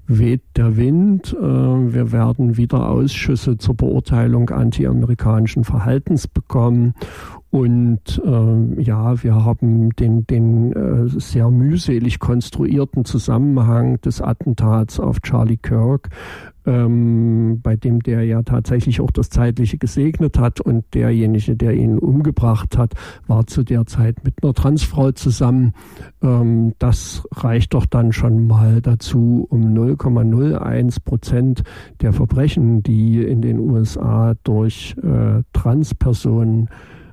weht der Wind. Wir werden wieder Ausschüsse zur Beurteilung antiamerikanischen Verhaltens bekommen. Und wir haben den sehr mühselig konstruierten Zusammenhang des Attentats auf Charlie Kirk, bei dem der ja tatsächlich auch das Zeitliche gesegnet hat, und derjenige, der ihn umgebracht hat, war zu der Zeit mit einer Transfrau zusammen. Das reicht doch dann schon mal dazu, um 0,01% der Verbrechen, die in den USA durch Transpersonen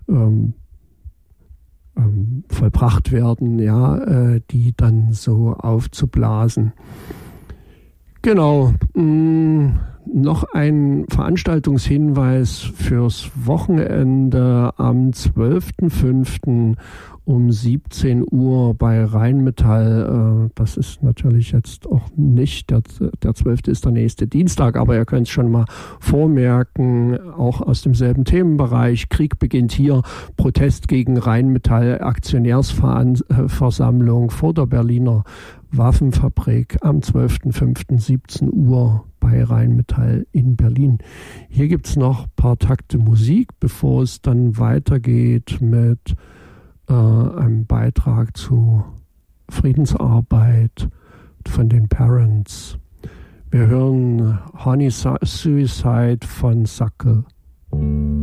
vollbracht werden, die dann so aufzublasen. Genau. Noch ein Veranstaltungshinweis fürs Wochenende am 12.05. um 17 Uhr bei Rheinmetall. Das ist natürlich jetzt auch nicht, der 12. ist der nächste Dienstag, aber ihr könnt es schon mal vormerken, auch aus demselben Themenbereich. Krieg beginnt hier, Protest gegen Rheinmetall, Aktionärsversammlung vor der Berliner Waffenfabrik am 12.05. 17 Uhr bei Rheinmetall in Berlin. Hier gibt es noch ein paar Takte Musik, bevor es dann weitergeht mit einem Beitrag zu Friedensarbeit von den Parents. Wir hören Honey Suicide von Sackel.